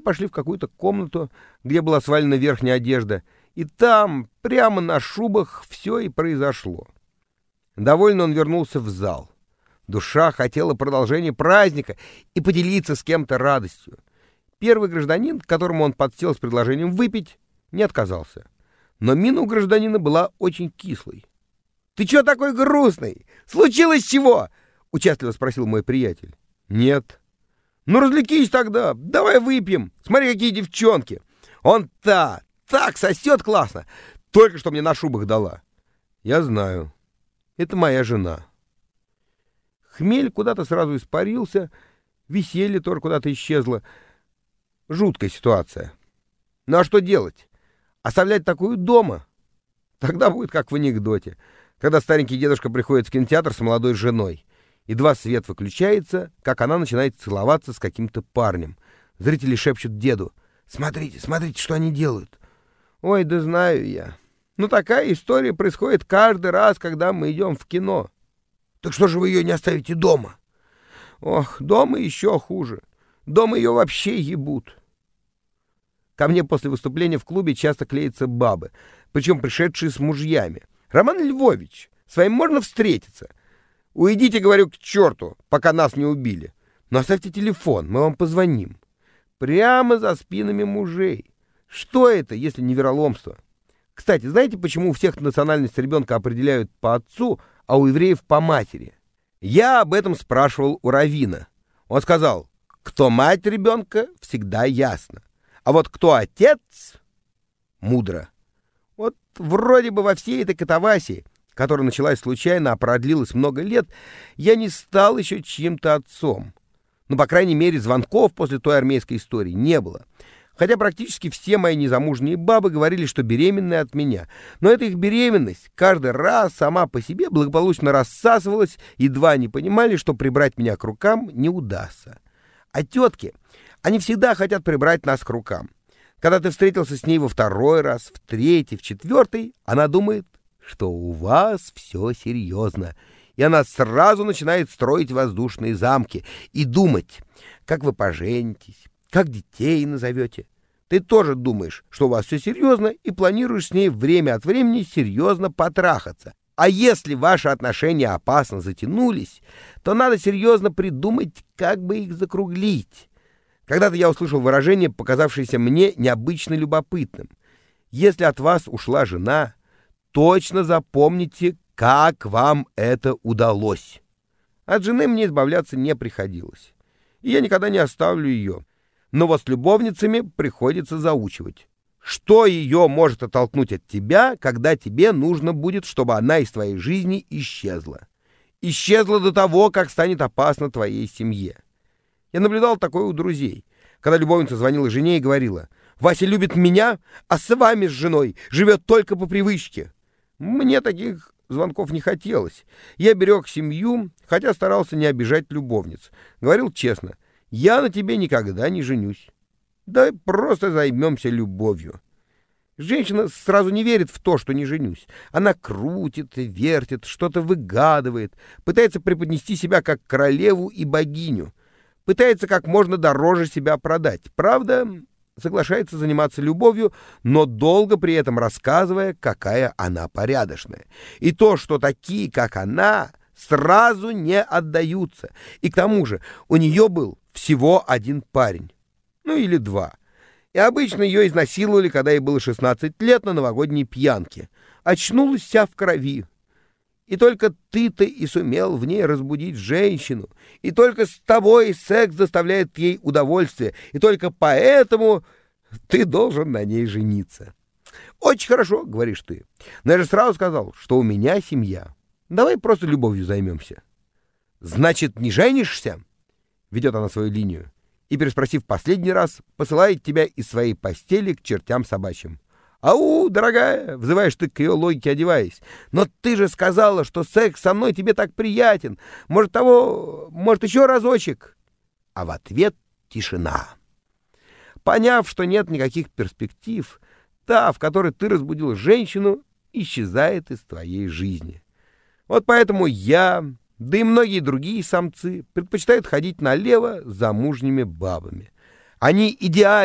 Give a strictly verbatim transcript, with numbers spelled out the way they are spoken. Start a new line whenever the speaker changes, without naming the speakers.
пошли в какую-то комнату, где была свалена верхняя одежда, и там, прямо на шубах, все и произошло. Довольно он вернулся в зал. Душа хотела продолжения праздника и поделиться с кем-то радостью. Первый гражданин, к которому он подсел с предложением выпить, не отказался. Но мина у гражданина была очень кислой. «Ты чё такой грустный? Случилось чего?» — участливо спросил мой приятель. «Нет». «Ну, развлекись тогда, давай выпьем. Смотри, какие девчонки. Он та, так сосет классно. Только что мне на шубах дала». «Я знаю. Это моя жена». Хмель куда-то сразу испарился, веселье тоже куда-то исчезло. Жуткая ситуация. Ну а что делать? Оставлять такую дома? Тогда будет как в анекдоте, когда старенький дедушка приходит в кинотеатр с молодой женой. Едва свет выключается, как она начинает целоваться с каким-то парнем. Зрители шепчут деду: «Смотрите, смотрите, что они делают». «Ой, да знаю я. Ну такая история происходит каждый раз, когда мы идем в кино». «Так что же вы ее не оставите дома?» «Ох, дома еще хуже. Дома ее вообще ебут». Ко мне после выступления в клубе часто клеятся бабы, причем пришедшие с мужьями. «Роман Львович, с вами можно встретиться? Уйдите, говорю, к черту, пока нас не убили. Но оставьте телефон, мы вам позвоним». Прямо за спинами мужей. Что это, если не вероломство? Кстати, знаете, почему у всех национальность ребенка определяют по отцу, а у евреев по матери? Я об этом спрашивал у раввина. Он сказал: кто мать ребенка, всегда ясно. А вот кто отец — мудро. Вот вроде бы во всей этой катавасии, которая началась случайно, а продлилась много лет, я не стал еще чьим-то отцом. Ну, по крайней мере, звонков после той армейской истории не было. Хотя практически все мои незамужние бабы говорили, что беременны от меня. Но эта их беременность каждый раз сама по себе благополучно рассасывалась, едва не понимали, что прибрать меня к рукам не удастся. А тетки, они всегда хотят прибрать нас к рукам. Когда ты встретился с ней во второй раз, в третий, в четвертый, она думает, что у вас все серьезно. И она сразу начинает строить воздушные замки и думать, как вы поженитесь, как детей назовете. Ты тоже думаешь, что у вас все серьезно, и планируешь с ней время от времени серьезно потрахаться. А если ваши отношения опасно затянулись, то надо серьезно придумать, как бы их закруглить. Когда-то я услышал выражение, показавшееся мне необычно любопытным. Если от вас ушла жена, точно запомните, как вам это удалось. От жены мне избавляться не приходилось, и я никогда не оставлю ее. Но вот с любовницами приходится заучивать. Что ее может оттолкнуть от тебя, когда тебе нужно будет, чтобы она из твоей жизни исчезла? Исчезла до того, как станет опасно твоей семье. Я наблюдал такое у друзей, когда любовница звонила жене и говорила: «Вася любит меня, а с вами, с женой, живет только по привычке». Мне таких звонков не хотелось. Я берег семью, хотя старался не обижать любовниц. Говорил честно: я на тебе никогда не женюсь. Да просто займемся любовью. Женщина сразу не верит в то, что не женюсь. Она крутит, вертит, что-то выгадывает, пытается преподнести себя как королеву и богиню, пытается как можно дороже себя продать. Правда, соглашается заниматься любовью, но долго при этом рассказывая, какая она порядочная. И то, что такие, как она, сразу не отдаются. И к тому же у нее был всего один парень. Ну или два. И обычно ее изнасиловали, когда ей было шестнадцать лет, на новогодней пьянке. Очнулась вся в крови. И только ты-то и сумел в ней разбудить женщину. И только с тобой секс доставляет ей удовольствие. И только поэтому ты должен на ней жениться. Очень хорошо, говоришь ты. Но я же сразу сказал, что у меня семья. Давай просто любовью займемся. Значит, не женишься? Ведет она свою линию. И, переспросив последний раз, посылает тебя из своей постели к чертям собачьим. «Ау, дорогая!» — взываешь ты к ее логике, одеваясь. «Но ты же сказала, что секс со мной тебе так приятен. Может, того... может, еще разочек?» А в ответ тишина. Поняв, что нет никаких перспектив, та, в которой ты разбудил женщину, исчезает из твоей жизни. Вот поэтому я, да и многие другие самцы предпочитают ходить налево с замужними бабами. Они идеально